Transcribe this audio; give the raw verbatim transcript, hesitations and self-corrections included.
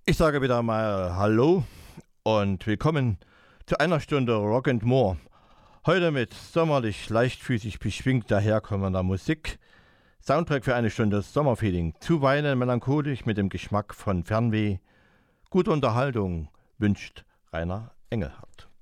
Ich sage wieder mal Hallo und willkommen zu einer Stunde Rock and More. Heute mit sommerlich leichtfüßig beschwingt daherkommender Musik. Soundtrack für eine Stunde Sommerfeeling. Zuweilen melancholisch mit dem Geschmack von Fernweh. Gute Unterhaltung wünscht Rainer Engelhardt.